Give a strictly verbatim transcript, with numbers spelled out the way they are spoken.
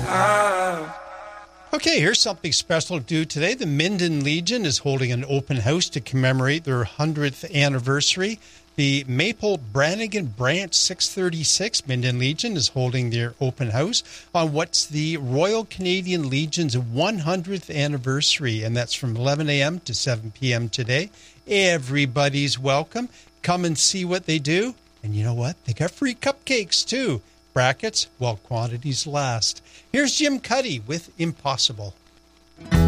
Okay, here's something special to do today. The Minden Legion is holding an open house to commemorate their one hundredth anniversary. The Maple Brannigan Branch six thirty-six Minden Legion is holding their open house on what's the Royal Canadian Legion's one hundredth anniversary, and that's from eleven a.m. to seven p.m. today. Everybody's welcome. Come and see what they do. And you know what? They got free cupcakes, too. Brackets, while quantities last. Here's Jim Cuddy with Impossible.